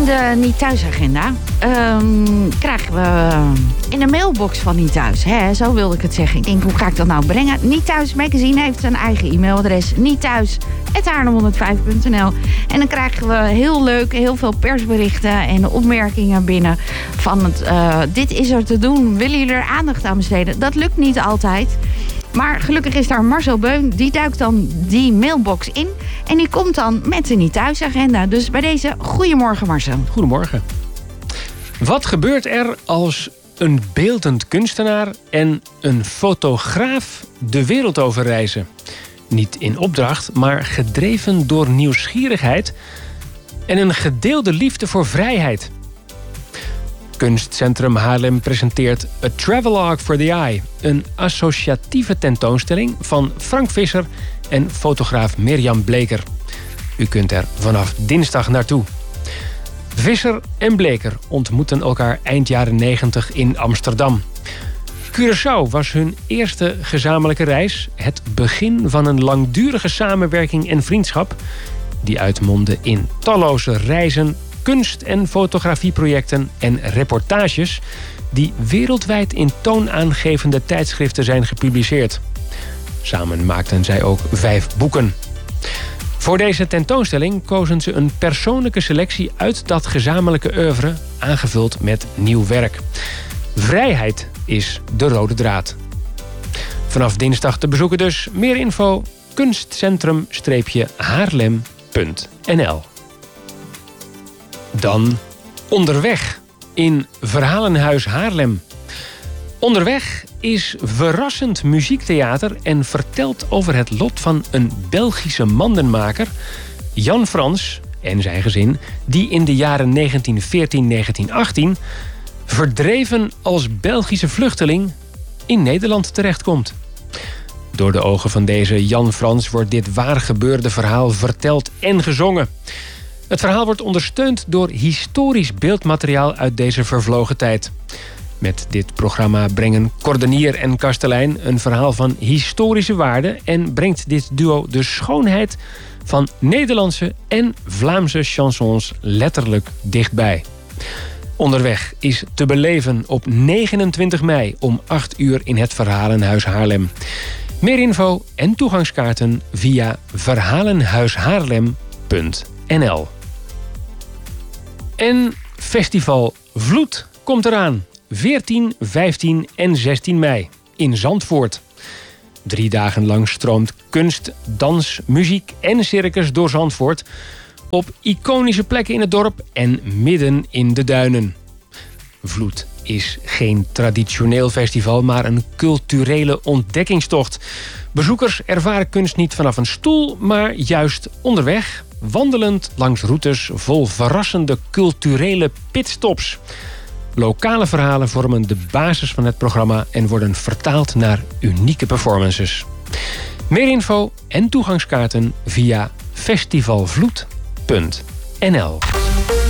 In de Niet Thuisagenda krijgen we in de mailbox van Niet Thuis. Hè, zo wilde ik het zeggen. Ik denk, hoe ga ik dat nou brengen? Niet Thuis Magazine heeft een eigen e-mailadres. niethuis@haarlem105.nl. En dan krijgen we heel leuk, heel veel persberichten en opmerkingen binnen van het dit is er te doen. Willen jullie er aandacht aan besteden? Dat lukt niet altijd. Maar gelukkig is daar Marcel Beun. Die duikt dan die mailbox in. En die komt dan met de Niet Thuisagenda. Dus bij deze, goedemorgen Marcel. Goedemorgen. Wat gebeurt er als een beeldend kunstenaar en een fotograaf de wereld over reizen? Niet in opdracht, maar gedreven door nieuwsgierigheid en een gedeelde liefde voor vrijheid. Kunstcentrum Haarlem presenteert A Travelogue for the Eye, een associatieve tentoonstelling van Frank Visser en fotograaf Mirjam Bleker. U kunt er vanaf dinsdag naartoe. Visser en Bleker ontmoetten elkaar eind jaren 90 in Amsterdam. Curaçao was hun eerste gezamenlijke reis, het begin van een langdurige samenwerking en vriendschap die uitmondde in talloze reizen, kunst- en fotografieprojecten en reportages die wereldwijd in toonaangevende tijdschriften zijn gepubliceerd. Samen maakten zij ook 5 boeken. Voor deze tentoonstelling kozen ze een persoonlijke selectie uit dat gezamenlijke oeuvre, aangevuld met nieuw werk. Vrijheid is de rode draad. Vanaf dinsdag te bezoeken dus. Meer info kunstcentrum-haarlem.nl. Dan Onderweg in Verhalenhuis Haarlem. Onderweg is verrassend muziektheater en vertelt over het lot van een Belgische mandenmaker, Jan Frans en zijn gezin, die in de jaren 1914-1918 verdreven als Belgische vluchteling in Nederland terechtkomt. Door de ogen van deze Jan Frans wordt dit waar gebeurde verhaal verteld en gezongen. Het verhaal wordt ondersteund door historisch beeldmateriaal uit deze vervlogen tijd. Met dit programma brengen Cordenier en Kastelein een verhaal van historische waarde en brengt dit duo de schoonheid van Nederlandse en Vlaamse chansons letterlijk dichtbij. Onderweg is te beleven op 29 mei om 8 uur in het Verhalenhuis Haarlem. Meer info en toegangskaarten via verhalenhuishaarlem.nl. En Festival Vloed komt eraan. 14, 15 en 16 mei in Zandvoort. 3 dagen lang stroomt kunst, dans, muziek en circus door Zandvoort op iconische plekken in het dorp en midden in de duinen. Vloed is geen traditioneel festival, maar een culturele ontdekkingstocht. Bezoekers ervaren kunst niet vanaf een stoel, maar juist onderweg, wandelend langs routes vol verrassende culturele pitstops. Lokale verhalen vormen de basis van het programma en worden vertaald naar unieke performances. Meer info en toegangskaarten via festivalvloed.nl.